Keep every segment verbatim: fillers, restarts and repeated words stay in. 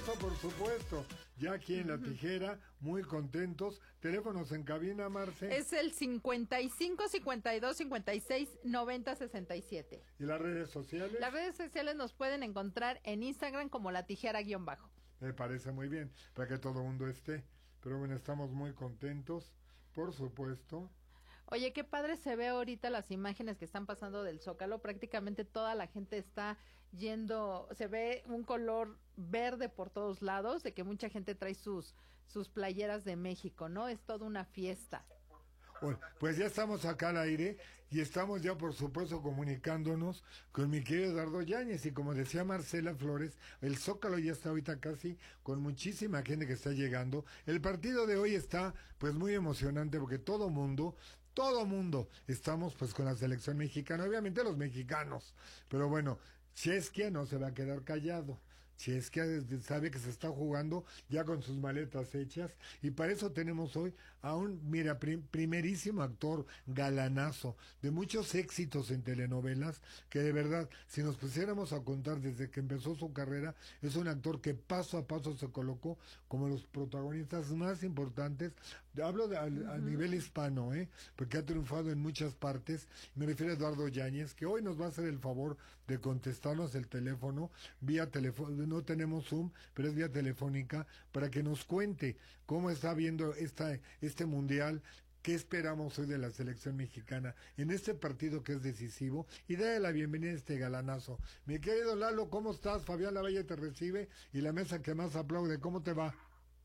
eso, por supuesto. Ya aquí en La Tijera, muy contentos. Teléfonos en cabina, Marce. Es el cincuenta y cinco, cincuenta y dos, cincuenta y seis, noventa, sesenta y siete. ¿Y las redes sociales? Las redes sociales nos pueden encontrar en Instagram como La Tijera guión bajo. Me parece muy bien, para que todo el mundo esté. Pero bueno, estamos muy contentos, por supuesto. Oye, qué padre se ve ahorita las imágenes que están pasando del Zócalo. Prácticamente toda la gente está yendo, se ve un color verde por todos lados, de que mucha gente trae sus, sus playeras de México, ¿no? Es toda una fiesta. Bueno, pues ya estamos acá al aire y estamos ya por supuesto comunicándonos con mi querido Eduardo Yáñez, y como decía Marcela Flores, el Zócalo ya está ahorita casi con muchísima gente que está llegando. El partido de hoy está pues muy emocionante porque todo mundo, todo mundo estamos pues con la selección mexicana, obviamente los mexicanos, pero bueno, Chesquia no se va a quedar callado. Chesquia sabe que se está jugando ya con sus maletas hechas, y para eso tenemos hoy a un, mira, prim, primerísimo actor, galanazo, de muchos éxitos en telenovelas, que de verdad, si nos pusiéramos a contar desde que empezó su carrera, es un actor que paso a paso se colocó como los protagonistas más importantes. Hablo de, al, uh-huh. a nivel hispano, ¿eh? Porque ha triunfado en muchas partes. Me refiero a Eduardo Yáñez, que hoy nos va a hacer el favor de contestarnos el teléfono, vía teléfono. No tenemos Zoom, pero es vía telefónica, para que nos cuente cómo está viendo esta, este mundial, qué esperamos hoy de la selección mexicana en este partido que es decisivo, y dale la bienvenida a este galanazo. Mi querido Lalo, ¿cómo estás? Fabián Lavalle te recibe y la mesa que más aplaude. ¿Cómo te va?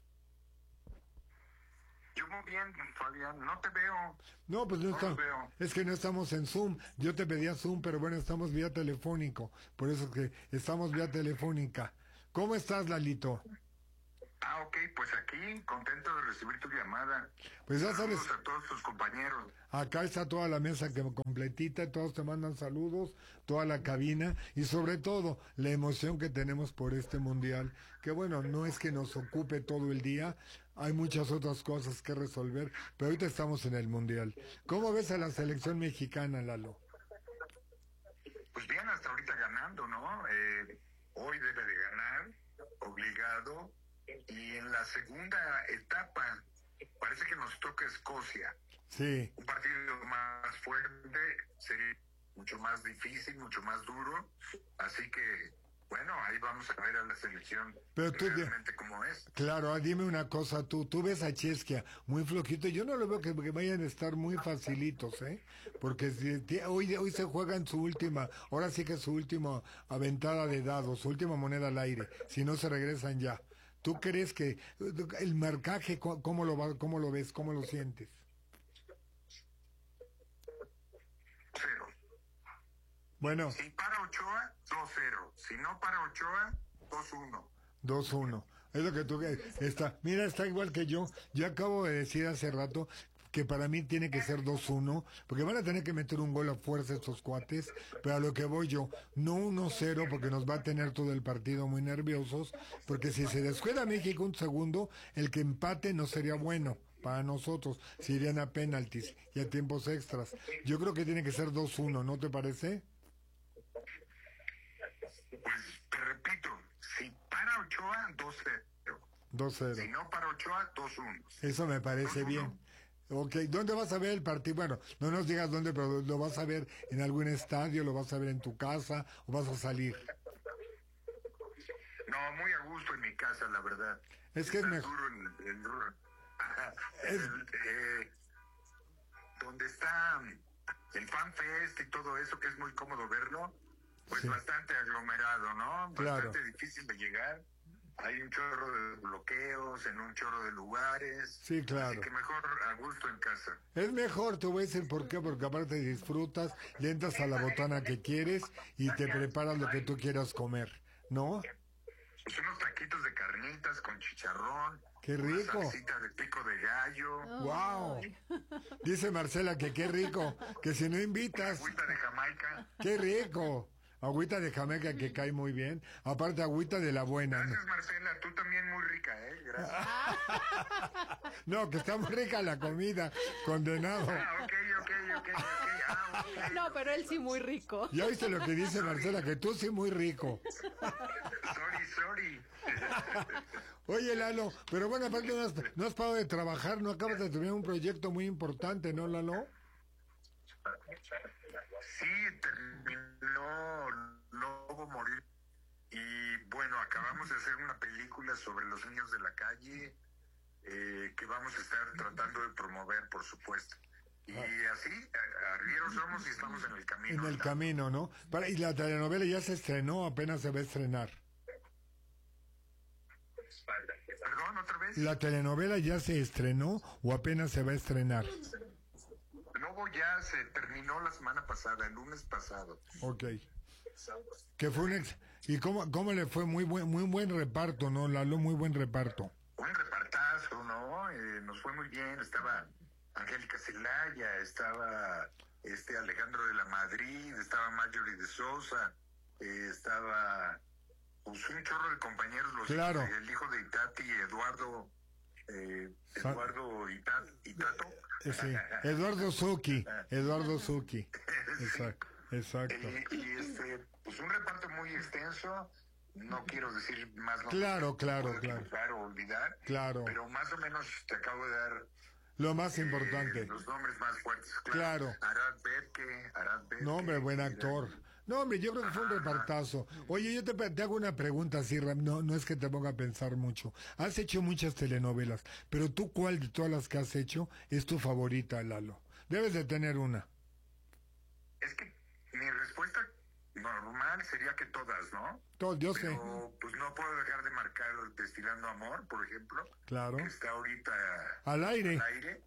Yo muy bien, Fabián, no te veo. No, pues no, no está, veo. Es que no estamos en Zoom. Yo te pedía Zoom, pero bueno, estamos vía telefónico. Por eso es que estamos vía telefónica. ¿Cómo estás, Lalito? Ah, ok, pues aquí, contento de recibir tu llamada. Pues ya sabes. Saludos a todos tus compañeros. Acá está toda la mesa que completita, todos te mandan saludos, toda la cabina, y sobre todo, la emoción que tenemos por este mundial, que bueno, no es que nos ocupe todo el día, hay muchas otras cosas que resolver, pero ahorita estamos en el mundial. ¿Cómo ves a la selección mexicana, Lalo? Pues bien, hasta ahorita ganando, ¿no? Eh, hoy debe de ganar, obligado. Y en la segunda etapa parece que nos toca Escocia. Sí. Un partido más fuerte, sería mucho más difícil, mucho más duro. Así que, bueno, ahí vamos a ver a la selección. Pero tú, realmente cómo es. Claro, dime una cosa, tú tú ves a Chesquia muy flojito. Yo no lo veo que, que vayan a estar muy facilitos, ¿eh? Porque si, hoy, hoy se juega en su última, ahora sí que es su última aventada de dados, su última moneda al aire. Si no se regresan ya. ¿Tú crees que el marcaje, cómo lo va, cómo lo ves, cómo lo sientes? Cero. Bueno. Si para Ochoa, dos cero. Si no para Ochoa, dos uno. dos uno. Es lo que tú está. Mira, está igual que yo. Yo acabo de decir hace rato que para mí tiene que ser dos uno, porque van a tener que meter un gol a fuerza estos cuates, pero a lo que voy yo, no uno cero, porque nos va a tener todo el partido muy nerviosos, porque si se descuida México un segundo, el que empate no sería bueno para nosotros, se irían a penaltis y a tiempos extras. Yo creo que tiene que ser dos uno, ¿no te parece? Pues te repito, si para Ochoa, dos cero. dos cero. Si no para Ochoa, dos uno. Eso me parece dos uno. Bien. Ok, ¿dónde vas a ver el partido? Bueno, no nos digas dónde, pero ¿lo vas a ver en algún estadio, lo vas a ver en tu casa o vas a salir? No, muy a gusto en mi casa, la verdad. Es que es mejor. En, en, es... el, eh, donde está el Fan Fest y todo eso, que es muy cómodo verlo, pues sí. Bastante aglomerado, ¿no? Claro. Bastante difícil de llegar. Hay un chorro de bloqueos en un chorro de lugares. Sí, claro. Así que mejor a gusto en casa. Es mejor, te voy a decir por qué, porque aparte disfrutas, le entras a la botana que quieres y te preparas lo que tú quieras comer, ¿no? Pues unos taquitos de carnitas con chicharrón. ¡Qué rico! Una salsita de pico de gallo. ¡Wow! Dice Marcela que qué rico, que si no invitas... Agüita de Jamaica. ¡Qué rico! Agüita de Jamaica que cae muy bien. Aparte, agüita de la buena. Gracias, Marcela. Tú también muy rica, ¿eh? Gracias. No, que está muy rica la comida. Condenado. Ah, ok, ok, ok, ok. Ah, okay. No, pero él sí muy rico. ¿Ya viste lo que dice Marcela? Que tú sí muy rico. Sorry, sorry. Oye, Lalo, pero bueno, aparte no has, no has parado de trabajar, no acabas de tener un proyecto muy importante, ¿no, Lalo? Sí, terminó Lobo Morir. Y bueno, acabamos de hacer una película sobre los niños de la calle, eh, que vamos a estar tratando de promover, por supuesto. Y así, a- arrieros somos y estamos en el camino. En el ¿no? camino, ¿no? Para, y la telenovela ya se estrenó, apenas se va a estrenar. Perdón, otra vez. ¿La telenovela ya se estrenó o apenas se va a estrenar? Lobo ya se terminó la semana pasada, el lunes pasado. Ok. Que fue un ex... ¿Y cómo, cómo le fue? Muy buen, muy buen reparto, ¿no, Lalo? Muy buen reparto. Un repartazo, ¿no? Eh, nos fue muy bien. Estaba Angélica Celaya, estaba este Alejandro de la Madrid, estaba Marjorie de Sousa, eh, estaba pues un chorro de compañeros, los Claro. hijos, el hijo de Itati, Eduardo, eh, Sa- Eduardo Ita- Itato. Eh, Sí. Eduardo Zucchi. Eduardo Zucchi. Exacto. Exacto. Eh, y este, pues un reparto muy extenso. No quiero decir más nombres Claro, que claro, puedo claro. equivocar o olvidar, Claro. pero más o menos te acabo de dar Lo más eh, importante. los nombres más fuertes. Claro. Arad Betke, Arad Betke. No, hombre, buen actor. No, hombre, yo creo que fue un repartazo. Oye, yo te, te hago una pregunta así, Ram, no, no es que te ponga a pensar mucho. Has hecho muchas telenovelas, pero tú, ¿cuál de todas las que has hecho es tu favorita, Lalo? Debes de tener una. Es que mi respuesta normal sería que todas, ¿no? Todo, yo sé. Pero pues no puedo dejar de marcar Destilando Amor, por ejemplo, Claro. que está ahorita Al aire. al aire.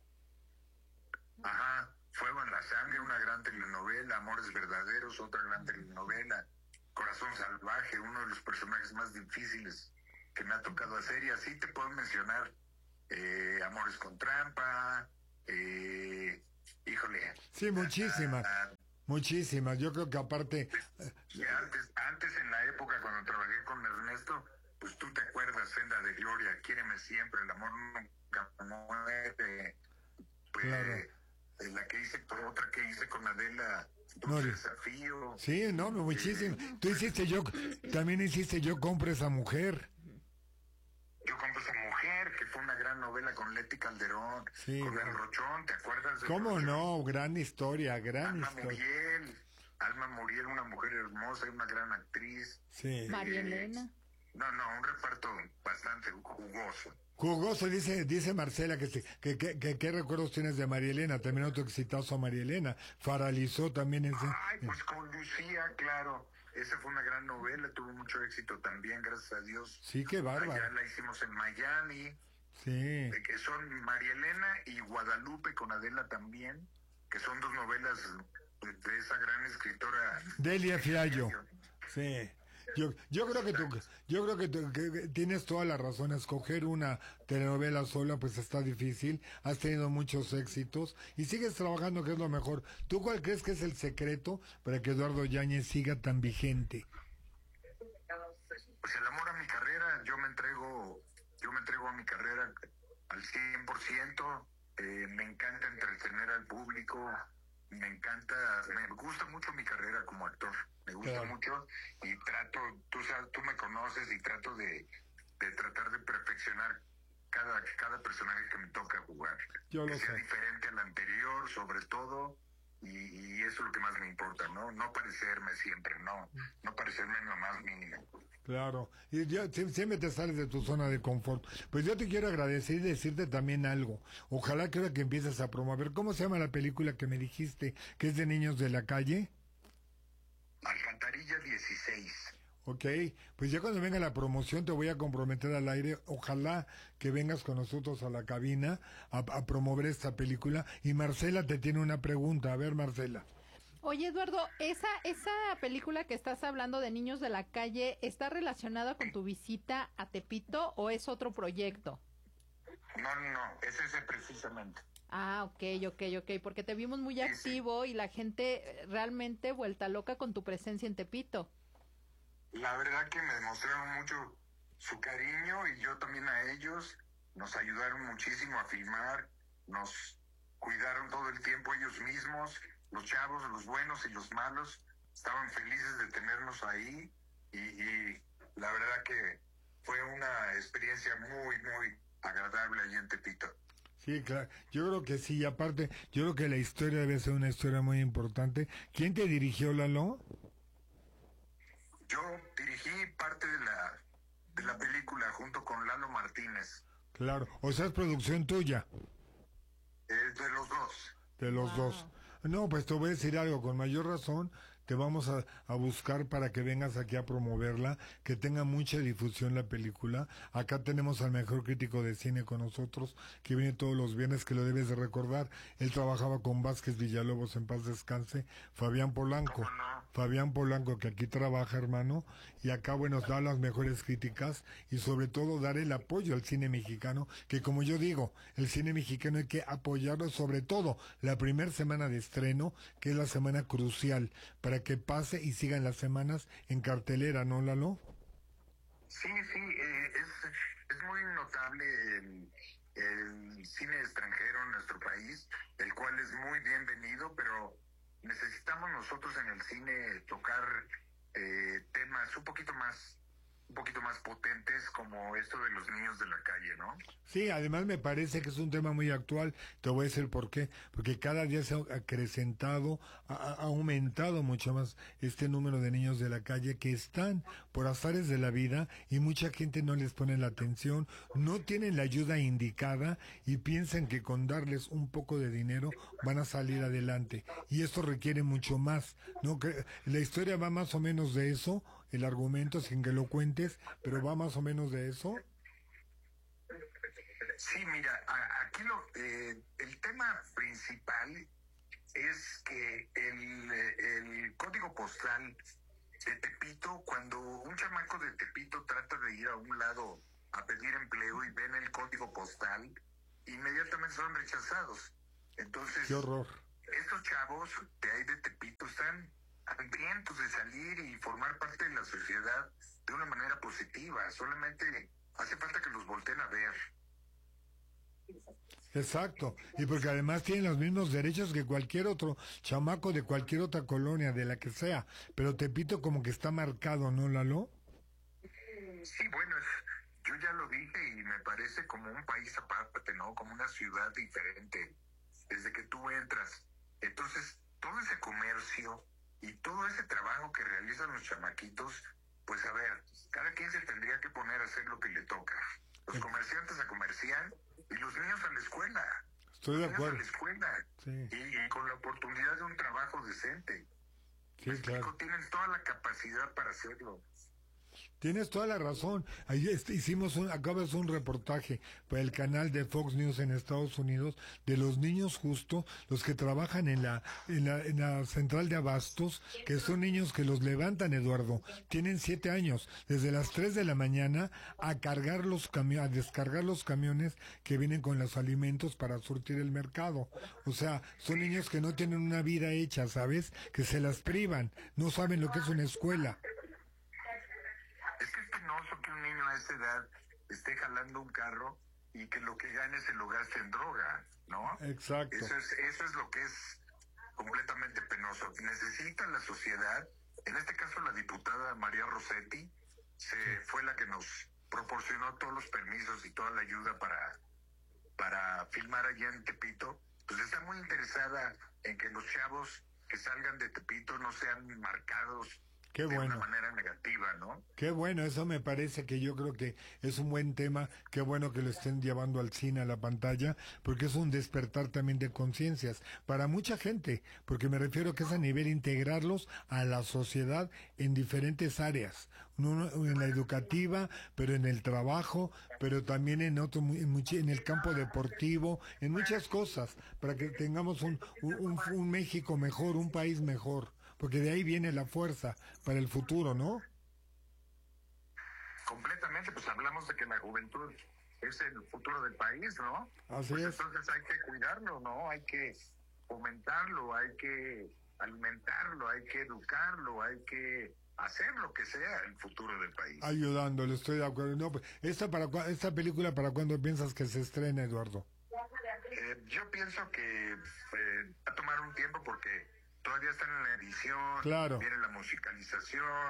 Ajá, Fuego en la Sangre, una gran telenovela, Amores Verdaderos, otra gran telenovela, Corazón Salvaje, uno de los personajes más difíciles que me ha tocado hacer, y así te puedo mencionar eh, Amores con Trampa, eh, híjole. Sí, muchísimas. ah, Muchísimas. Yo creo que aparte... y antes, antes en la época cuando trabajé con Ernesto, pues tú te acuerdas, Senda de Gloria, Quiéreme Siempre, El Amor Nunca Muere, pues, Claro. eh, la que hice, otra que hice con Adela, Dulce No, Desafío. Sí, no, no, muchísimas. Tú hiciste yo... También hiciste Yo compro esa mujer. Yo compro esa mujer, que fue una gran novela con Leti Calderón, Sí, con gran- El Rochón, ¿te acuerdas de ¿Cómo no? Gran historia, gran Alma historia. Muriel, Alma Muriel, una mujer hermosa y una gran actriz. Sí. María Elena. No, no, un reparto bastante jugoso. Jugoso, dice, dice Marcela que, sí, que, que, que qué recuerdos tienes de María Elena, también otro exitoso María Elena, Faralizó también ese. Ay, pues con Lucía, claro. Esa fue una gran novela, tuvo mucho éxito también, gracias a Dios. Sí, qué Allá bárbaro. la hicimos en Miami, Sí, eh, que son María Elena y Guadalupe con Adela también, que son dos novelas de, de esa gran escritora. Delia Fiallo. Sí. Yo, yo creo que tú, yo creo que, tú, que- que tienes toda la razón. Escoger una telenovela sola, pues está difícil. Has tenido muchos éxitos y sigues trabajando, que es lo mejor. ¿Tú cuál crees que es el secreto para que Eduardo Yáñez siga tan vigente? Pues el amor a mi carrera, yo me entrego, yo me entrego a mi carrera al cien por ciento. Eh, me encanta entretener al público, me encanta, me gusta mucho mi carrera como actor, me gusta Claro. mucho y trato, tú sabes, tú me conoces y trato de, de tratar de perfeccionar cada, cada personaje que me toca jugar. Yo que lo sea sé. diferente al anterior, sobre todo, y, y eso es lo que más me importa, ¿no? No parecerme siempre, no, no parecerme en lo más mínimo. Claro, y ya sie- siempre te sales de tu zona de confort. Pues yo te quiero agradecer y decirte también algo. Ojalá que ahora que empieces a promover, ¿cómo se llama la película que me dijiste que es de niños de la calle? Alcantarilla dieciséis. Ok, pues ya cuando venga la promoción te voy a comprometer al aire. Ojalá que vengas con nosotros a la cabina a, a promover esta película. Y Marcela te tiene una pregunta. A ver, Marcela. Oye, Eduardo, ¿esa, esa película que estás hablando de niños de la calle está relacionada con tu visita a Tepito o es otro proyecto? No, no, no, es ese precisamente. Ah, ok, ok, ok, porque te vimos muy Sí, sí. activo y la gente eh, realmente vuelta loca con tu presencia en Tepito. La verdad que me demostraron mucho su cariño y yo también a ellos. Nos ayudaron muchísimo a filmar, nos cuidaron todo el tiempo ellos mismos, los chavos, los buenos y los malos, estaban felices de tenernos ahí y, y la verdad que fue una experiencia muy, muy agradable allí en Tepito. Sí, claro. Yo creo que sí. Y aparte, yo creo que la historia debe ser una historia muy importante. ¿Quién te dirigió, Lalo? Yo dirigí parte de la, de la película junto con Lalo Martínez. Claro. O sea, es producción tuya. Eh, de los dos. De los Wow. dos. No, pues te voy a decir algo, con mayor razón te vamos a, a buscar para que vengas aquí a promoverla, que tenga mucha difusión la película. Acá tenemos al mejor crítico de cine con nosotros, que viene todos los viernes, que lo debes de recordar. Él trabajaba con Vázquez Villalobos, en paz descanse, Fabián Polanco. ¿Cómo no? Fabián Polanco, que aquí trabaja, hermano, y acá, bueno, da las mejores críticas y sobre todo dar el apoyo al cine mexicano, que como yo digo, el cine mexicano hay que apoyarlo, sobre todo la primera semana de estreno, que es la semana crucial, para que pase y sigan las semanas en cartelera, ¿no, Lalo? Sí, sí, eh, es, es muy notable el, el cine extranjero en nuestro país, el cual es muy bienvenido, pero necesitamos nosotros en el cine tocar eh, temas un poquito más un poquito más potentes, como esto de los niños de la calle, ¿no? Sí, además me parece que es un tema muy actual. Te voy a decir por qué. Porque cada día se ha acrecentado, ha, ha aumentado mucho más este número de niños de la calle que están por azares de la vida y mucha gente no les pone la atención, no tienen la ayuda indicada y piensan que con darles un poco de dinero van a salir adelante. Y esto requiere mucho más, ¿no? Que la historia va más o menos de eso, el argumento, sin que lo cuentes, pero va más o menos de eso. Sí, mira, a- aquí lo, eh, el tema principal es que el, eh, el código postal de Tepito, cuando un chamaco de Tepito trata de ir a un lado a pedir empleo y ven el código postal, inmediatamente son rechazados. Entonces, Qué horror. estos chavos de ahí de Tepito están hambrientos de salir y formar parte de la sociedad de una manera positiva. Solamente hace falta que los volteen a ver. Exacto, y porque además tienen los mismos derechos que cualquier otro chamaco de cualquier otra colonia, de la que sea, pero Tepito como que está marcado, ¿no, Lalo? Sí, bueno, es- yo ya lo dije y me parece como un país aparte, ¿no? Como una ciudad diferente, desde que tú entras. Entonces, todo ese comercio y todo ese trabajo que realizan los chamaquitos, pues a ver, cada quien se tendría que poner a hacer lo que le toca. Los comerciantes a comerciar y los niños a la escuela. Estoy de Los niños a acuerdo. la escuela. Sí, Y, y con la oportunidad de un trabajo decente. sí, ¿Me explico? claro. Tienen toda la capacidad para hacerlo. Tienes toda la razón. Ahí este, hicimos un, acabas un reportaje para el canal de Fox News en Estados Unidos de los niños justo, los que trabajan en la, en la, en la central de abastos, que son niños que los levantan, Eduardo. Tienen siete años, desde las tres de la mañana a cargar los camiones, a descargar los camiones que vienen con los alimentos para surtir el mercado. O sea, son niños que no tienen una vida hecha, ¿sabes? Que se las privan, no saben lo que es una escuela. Es que es penoso que un niño a esa edad esté jalando un carro y que lo que gane se lo gaste en droga, ¿no? Exacto. Eso es, eso es lo que es completamente penoso. Necesita la sociedad, en este caso la diputada María Rossetti, se fue la que nos proporcionó todos los permisos y toda la ayuda para, para filmar allá en Tepito. Pues está muy interesada en que los chavos que salgan de Tepito no sean marcados Qué de bueno. una manera negativa, ¿no? Qué bueno, eso me parece que yo creo que es un buen tema, qué bueno que lo estén llevando al cine, a la pantalla, porque es un despertar también de conciencias para mucha gente, porque me refiero que es a nivel integrarlos a la sociedad en diferentes áreas, no en la educativa, pero en el trabajo, pero también en otro, en, much- en el campo deportivo, en muchas cosas, para que tengamos un, un, un un México mejor, un país mejor, porque de ahí viene la fuerza para el futuro, ¿no? Completamente, pues hablamos de que la juventud es el futuro del país, ¿no? Así Pues es. entonces hay que cuidarlo, ¿no? Hay que fomentarlo, hay que alimentarlo, hay que educarlo, hay que hacer lo que sea el futuro del país. Ayudándole, estoy de acuerdo. No, pues, esta para cua- esta película, ¿para cuándo piensas que se estrena, Eduardo? Eh, yo pienso que eh, va a tomar un tiempo porque todavía están en la edición, Claro. viene la musicalización,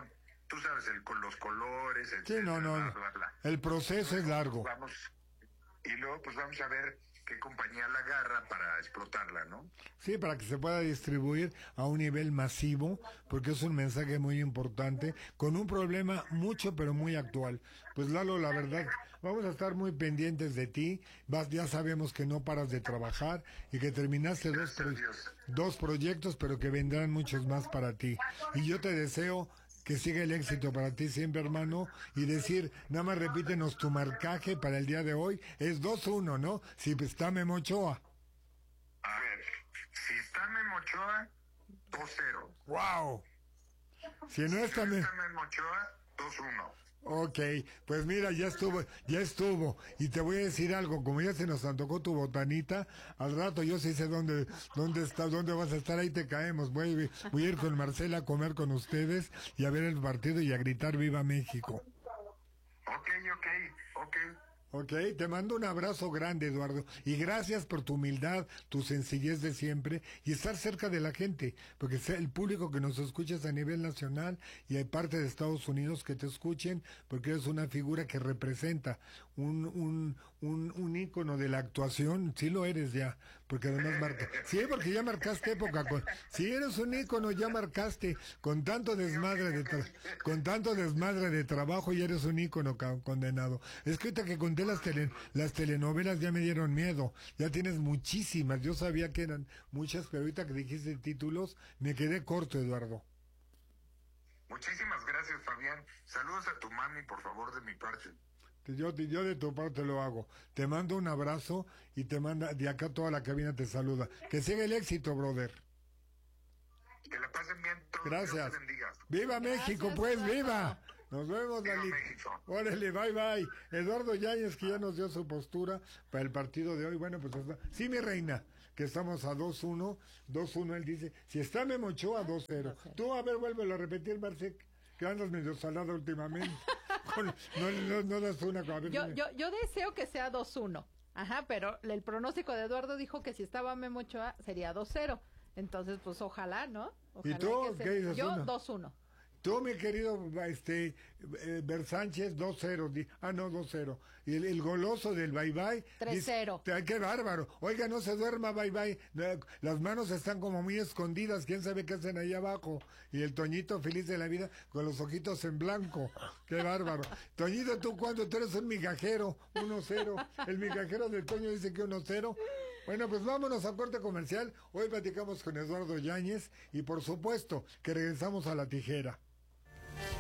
tú sabes, el, con los colores, Sí, etcétera, no, no, bla, no. bla, bla. El proceso es largo. Vamos, y luego pues vamos a ver qué compañía la agarra para explotarla, ¿no? Sí, para que se pueda distribuir a un nivel masivo, porque es un mensaje muy importante, con un problema mucho pero muy actual. Pues Lalo, la verdad, vamos a estar muy pendientes de ti. Vas, ya sabemos que no paras de trabajar y que terminaste dos, Gracias a pro- Dios. dos proyectos, pero que vendrán muchos más para ti. Y yo te deseo que siga el éxito para ti siempre, hermano, y decir, nada más repítenos tu marcaje para el día de hoy, es dos uno, ¿no? Si está Memo Ochoa. A ver, si está Memo Ochoa, dos cero. ¡Wow! Si no Si está no Memo... está Memo Ochoa, dos uno. Ok, pues mira, ya estuvo, ya estuvo. Y te voy a decir algo, como ya se nos antojó tu botanita, al rato yo sí sé dónde, dónde está, dónde vas a estar, ahí te caemos. Voy, voy a ir con Marcela a comer con ustedes y a ver el partido y a gritar Viva México. Ok, ok, ok. Ok, te mando un abrazo grande, Eduardo, y gracias por tu humildad, tu sencillez de siempre y estar cerca de la gente, porque sea el público que nos escuchas a nivel nacional y hay parte de Estados Unidos que te escuchen, porque eres una figura que representa un, un, un, un ícono de la actuación, sí lo eres ya, porque además marca, sí, porque ya marcaste época, con, sí eres un ícono, ya marcaste, con tanto desmadre de tra- con tanto desmadre de trabajo ya eres un ícono ca- condenado. Es que ahorita que conté las tele, las telenovelas ya me dieron miedo, ya tienes muchísimas, yo sabía que eran muchas, pero ahorita que dijiste títulos, me quedé corto, Eduardo. Muchísimas gracias, Fabián. Saludos a tu mami, por favor, de mi parte. Yo, yo de tu parte lo hago. Te mando un abrazo y te manda, de acá toda la cabina te saluda. Que siga el éxito, brother. Que la pasen bien todos. Gracias. Dios te bendiga. ¡Viva Gracias, México, pues, Eduardo. viva! Nos vemos, Viva Lalita. México. Órale, bye, bye. Eduardo Yáñez, que ya nos dio su postura para el partido de hoy. Bueno, pues está. Sí, mi reina, que estamos a dos uno. dos uno, él dice. Si está Memo Ochoa, dos cero. Tú, a ver, vuélvelo a repetir, Marcek, que andas medio salado últimamente. Con- no, no, no das una. A ver, Yo, dime. yo, yo deseo que sea dos uno. Ajá, pero el pronóstico de Eduardo dijo que si estaba Memo Ochoa sería dos cero. Entonces, pues ojalá, ¿no? Ojalá tú? que ¿Qué dices, Yo uno? dos uno. Tú, mi querido este, eh, Ber Sánchez, dos cero. di- Ah, no, dos cero. Y el, el goloso del bye bye. tres cero. dice, "Ay, qué bárbaro. Oiga, no se duerma, bye bye. Eh, Las manos están como muy escondidas. ¿Quién sabe qué hacen ahí abajo? Y el Toñito feliz de la vida con los ojitos en blanco. Qué bárbaro. Toñito, ¿tú cuándo? Tú eres un migajero. uno cero. El migajero del Toño dice que uno cero. Bueno, pues vámonos a corte comercial. Hoy platicamos con Eduardo Yáñez y por supuesto que regresamos a la tijera.